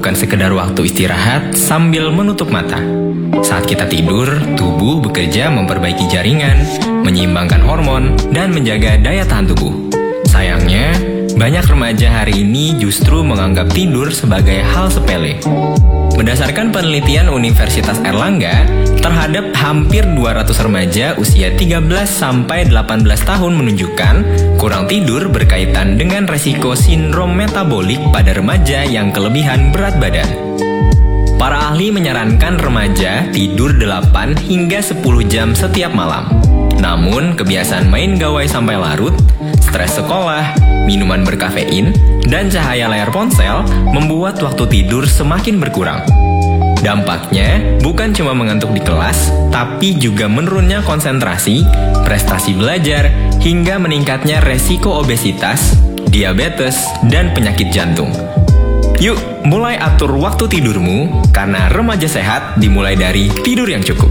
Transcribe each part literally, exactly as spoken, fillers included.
bukan sekedar waktu istirahat sambil menutup mata. Saat kita tidur, tubuh bekerja memperbaiki jaringan, menyeimbangkan hormon, dan menjaga daya tahan tubuh. Sayangnya, banyak remaja hari ini justru menganggap tidur sebagai hal sepele. Berdasarkan penelitian Universitas Airlangga, terhadap hampir dua ratus remaja usia tiga belas sampai delapan belas tahun menunjukkan kurang tidur berkaitan dengan resiko sindrom metabolik pada remaja yang kelebihan berat badan. Para ahli menyarankan remaja tidur delapan hingga sepuluh jam setiap malam. Namun, kebiasaan main gawai sampai larut, stres sekolah, minuman berkafein, dan cahaya layar ponsel membuat waktu tidur semakin berkurang. Dampaknya bukan cuma mengantuk di kelas, tapi juga menurunnya konsentrasi, prestasi belajar, hingga meningkatnya resiko obesitas, diabetes, dan penyakit jantung. Yuk, mulai atur waktu tidurmu, karena remaja sehat dimulai dari tidur yang cukup.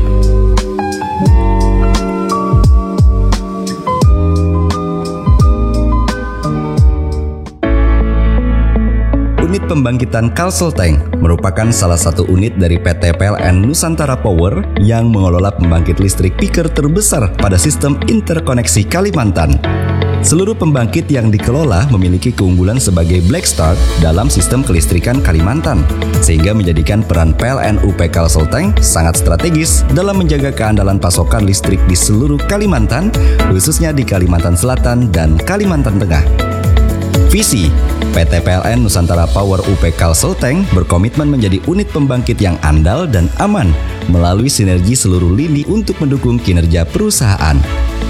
Unit pembangkitan Kalselteng merupakan salah satu unit dari P T P L N Nusantara Power yang mengelola pembangkit listrik peaker terbesar pada sistem interkoneksi Kalimantan. Seluruh pembangkit yang dikelola memiliki keunggulan sebagai black start dalam sistem kelistrikan Kalimantan, sehingga menjadikan peran P L N U P Kalselteng sangat strategis dalam menjaga keandalan pasokan listrik di seluruh Kalimantan, khususnya di Kalimantan Selatan dan Kalimantan Tengah. Visi P T P L N Nusantara Power U P Kalselteng berkomitmen menjadi unit pembangkit yang andal dan aman melalui sinergi seluruh lini untuk mendukung kinerja perusahaan.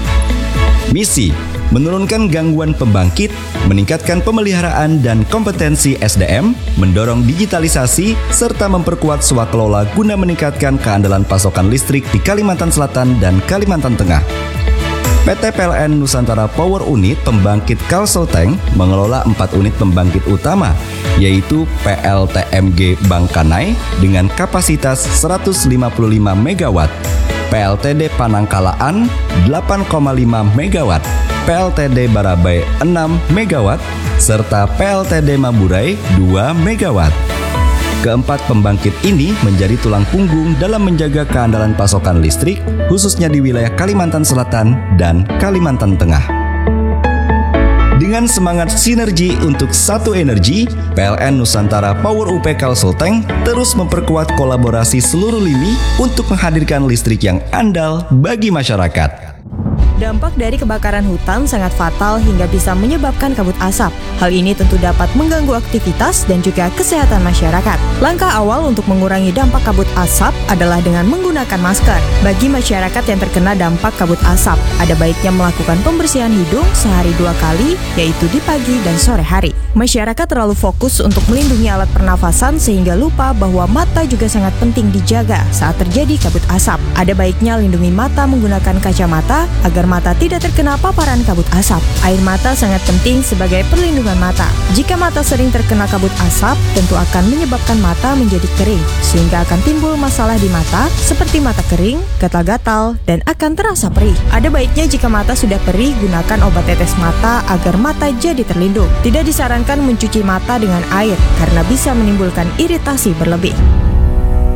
Misi: menurunkan gangguan pembangkit, meningkatkan pemeliharaan dan kompetensi S D M, mendorong digitalisasi, serta memperkuat swakelola guna meningkatkan keandalan pasokan listrik di Kalimantan Selatan dan Kalimantan Tengah. P T P L N Nusantara Power Unit Pembangkit Kalselteng mengelola empat unit pembangkit utama, yaitu P L T M G Bangkanai dengan kapasitas seratus lima puluh lima megawatt, P L T D Panangkalaan delapan koma lima megawatt, P L T D Barabai enam megawatt, serta P L T D Maburai dua megawatt. Keempat pembangkit ini menjadi tulang punggung dalam menjaga keandalan pasokan listrik, khususnya di wilayah Kalimantan Selatan dan Kalimantan Tengah. Dengan semangat sinergi untuk satu energi, P L N Nusantara Power U P Kalselteng terus memperkuat kolaborasi seluruh lini untuk menghadirkan listrik yang andal bagi masyarakat. Dampak dari kebakaran hutan sangat fatal hingga bisa menyebabkan kabut asap. Hal ini tentu dapat mengganggu aktivitas dan juga kesehatan masyarakat. Langkah awal untuk mengurangi dampak kabut asap adalah dengan menggunakan masker. Bagi masyarakat yang terkena dampak kabut asap, ada baiknya melakukan pembersihan hidung sehari dua kali, yaitu di pagi dan sore hari. Masyarakat terlalu fokus untuk melindungi alat pernafasan sehingga lupa bahwa mata juga sangat penting dijaga saat terjadi kabut asap. Ada baiknya lindungi mata menggunakan kacamata agar mata tidak terkena paparan kabut asap. Air mata sangat penting sebagai perlindungan mata. Jika mata sering terkena kabut asap, tentu akan menyebabkan mata menjadi kering, sehingga akan timbul masalah di mata seperti mata kering, gatal-gatal, dan akan terasa perih. Ada baiknya jika mata sudah perih, gunakan obat tetes mata agar mata jadi terlindung. Tidak disarankan mencuci mata dengan air karena bisa menimbulkan iritasi berlebih.